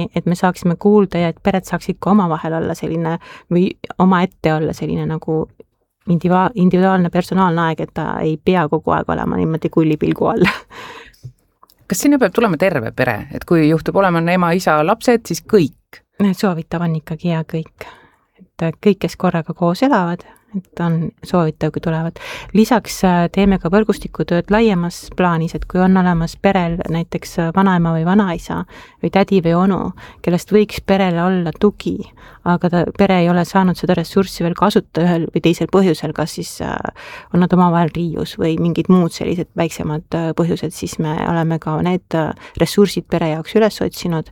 et me saaksime kuulda ja et pered saaksid ka omavahel olla selline või omaette olla selline nagu individuaalne personaalne aeg, et ta ei pea kogu aeg olema niimoodi kullipilgu all. Kas sinna peab tulema terve pere, et kui juhtub olema ema, isa, lapsed, siis kõik? Soovitav on ikkagi ja kõik. Et kõik, kes korraga koos elavad, et on soovitav, kui tulevad. Lisaks teeme ka võrgustikutööd laiemas plaanis, et kui on olemas perel näiteks vanaema või vanaisa või tädi või onu, kellest võiks perele olla tugi, aga pere ei ole saanud seda ressurssi veel kasutada ühel või teisel põhjusel, kas siis on nad omavahel riius või mingid muud sellised väiksemad põhjused, siis me oleme ka need ressursid pere jaoks üles otsinud,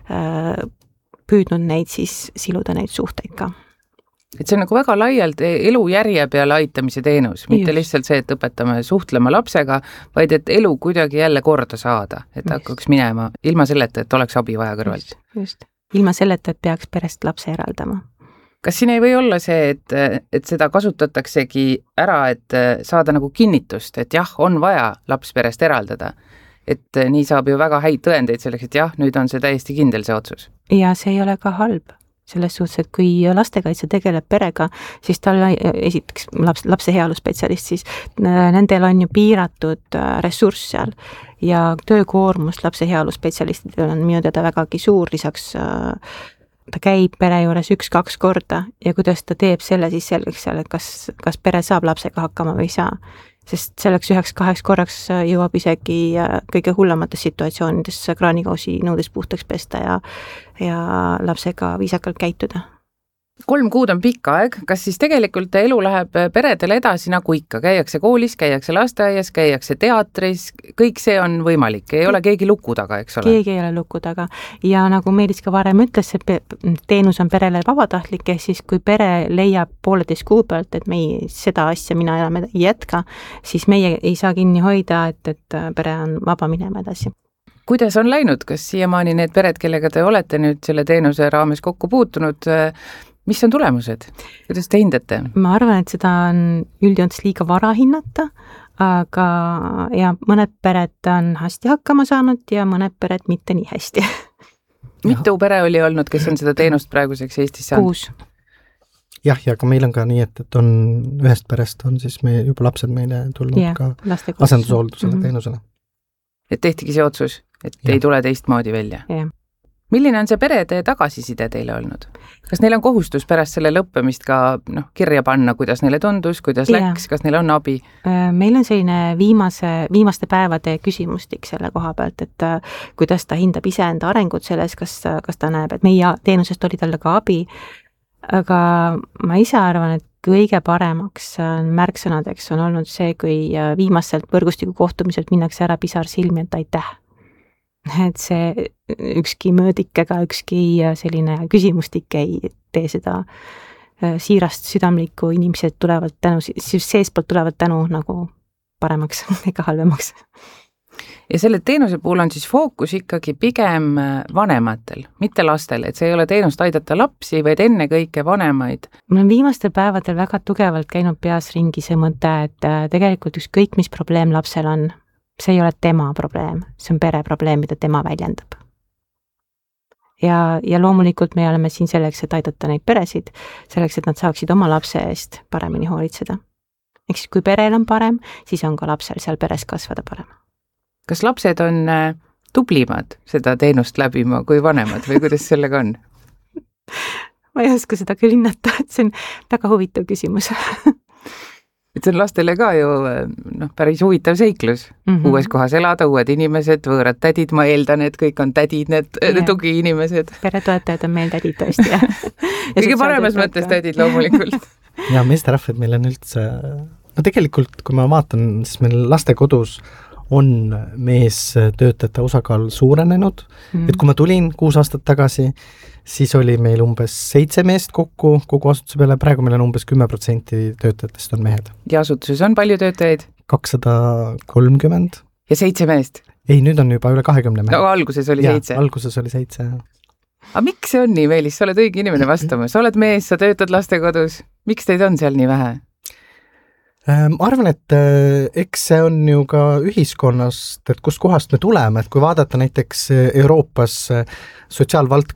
püüdnud neid siis siluda neid suhteid ka. Et see on nagu väga laialt elujärje peale aitamise teenus, mitte lihtsalt see, et õpetame suhtlema lapsega, vaid et elu kuidagi jälle korda saada, et hakkaks minema ilma selleta, et oleks abi vaja kõrvalt. Just. Ilma selleta, et peaks perest lapse eraldama. Kas siin ei või olla see, et seda kasutataksegi ära, et saada nagu kinnitust, et jah, on vaja laps perest eraldada, et nii saab ju väga häid tõendeid selleks, et jah, nüüd on see täiesti kindel see otsus. Ja see ei ole ka halb. Selles suhtes, et kui lastekaitse tegeleb perega, siis tal esiteks lapse heaolusspetsialist, siis nendel on ju piiratud ressurss seal ja töökoormus lapse heaolusspetsialistidel on minu teada vägagi suur, lisaks ta käib pere juures 1-2 korda ja kuidas ta teeb selle siis selgeks seal, et kas pere saab lapsega hakkama või ei saa. Sest selleks 1-2 korraks jõuab isegi kõige hullemates situatsioonides kraanikausi nõudes puhtaks pesta ja lapsega viisakalt käituda. 3 kuud on pikk aeg, kas siis tegelikult elu läheb peredele edasi nagu ikka, käiakse koolis, käiakse lasteaias, käiakse teatris, kõik see on võimalik, ei ole keegi luku taga, eks ole? Keegi ei ole luku taga ja nagu Meelis ka varem ütles, see teenus on perele vabatahtlik, siis kui pere leiab 1,5 kuu pealt, et seda asja mina enam ei jätka, siis meie ei saa kinni hoida, et pere on vaba minema edasi. Kuidas on läinud, kas siiamaani need pered, kellega te olete nüüd selle teenuse raames kokku puutunud, mis on tulemused? Kuidas te hindate? Ma arvan, et seda on üldjoontes liiga vara hinnata, aga ja mõned pered on hästi hakkama saanud ja mõned pered mitte nii hästi. Mitu pere oli olnud, kes on seda teenust praeguseks Eestis saanud? 6. Jah, ja ka meil on ka nii, et on ühest perest on siis juba lapsed meile tulnud ka asendushooldusele teenusele. Et tehtigi see otsus, et ei tule teistmoodi välja? Jah. Milline on see perede tagasiside teile olnud? Kas neil on kohustus pärast selle lõppemist ka kirja panna, kuidas neile tundus, kuidas läks, kas neil on abi? Meil on selline viimaste päevade küsimustik selle koha pealt, et kuidas ta hindab iseenda arengut selles, kas ta näeb, et meie teenusest oli talle ka abi, aga ma ise arvan, et kõige paremaks märksõnadeks on olnud see, kui viimaselt võrgustiku kohtumiselt minnakse ära pisar silmi, et aitäh. Et see ükski mõõdik ega ükski selline küsimustik ei tee seda siirast südamlikku, inimesed tulevad tänu, seespoolt tulevad tänu nagu paremaks ega halvemaks. Ja selle teenuse puhul on siis fookus ikkagi pigem vanematel, mitte lastel, et see ei ole teenust aidata lapsi, vaid enne kõike vanemaid. Mul on viimastel päevadel väga tugevalt käinud peas ringi see mõte, et tegelikult ükskõik mis probleem lapsel on, see ei ole tema probleem, see on pere probleem, mida tema väljendab. Ja loomulikult me oleme siin selleks, et aidata neid peresid, selleks, et nad saaksid oma lapse eest paremini hoolitseda. Eks kui perel on parem, siis on ka lapsel seal peres kasvada parem. Kas lapsed on tublimad seda teenust läbima kui vanemad või kuidas sellega on? Ma ei oska seda küll hinnata, et see on väga huvitav küsimus. Et see on lastele ka ju päris huvitav seiklus. Uues kohas elada, uued inimesed, võõrad tädid, ma eeldan, et kõik on tädid, need tugiinimesed. Peretoetajad on meil tädid tõesti. Ja kõige paremas mõttes tädid loomulikult. Ja meesterahvad meil on üldse, tegelikult kui ma vaatan, siis meil lastekodus on meestöötajate osakaal suurenenud, et kui ma tulin 6 aastat tagasi, siis oli meil umbes 7 meest kogu asutuse peale, praegu meil on umbes 10% töötajatest on mehed. Ja asutuses on palju töötajaid? 230. Ja 7 meest? Ei, nüüd on juba üle 20 mehed. No alguses oli 7? Alguses oli 7, jah. Aga miks see on nii, Meelis? Sa oled õige inimene vastama. Sa oled mees, sa töötad lastekodus. Miks teid on seal nii vähe? Ma arvan, et eks see on ju ka ühiskonnast, et kust kohast me tuleme, et kui vaadata näiteks Euroopas